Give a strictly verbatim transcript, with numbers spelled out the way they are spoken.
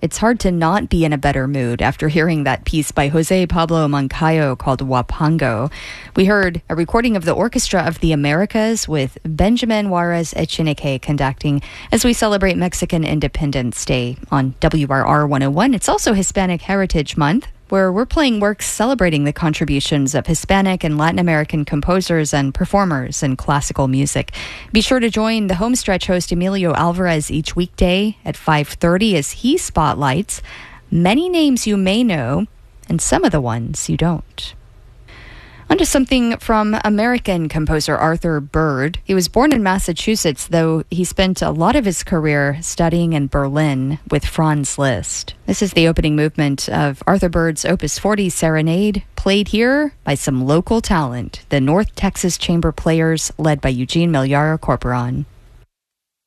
it's hard to not be in a better mood after hearing that piece by Jose Pablo Moncayo called Wapango. We heard a recording of the Orchestra of the Americas with Benjamin Juarez Echenique conducting as we celebrate Mexican Independence Day on W R R one oh one. It's also Hispanic Heritage Month, where we're playing works celebrating the contributions of Hispanic and Latin American composers and performers in classical music. Be sure to join the Homestretch host Emilio Alvarez each weekday at five thirty as he spotlights many names you may know and some of the ones you don't. On to something from American composer Arthur Byrd. He was born in Massachusetts, though he spent a lot of his career studying in Berlin with Franz Liszt. This is the opening movement of Arthur Byrd's Opus forty Serenade, played here by some local talent, the North Texas Chamber Players, led by Eugene Migliara Corporon.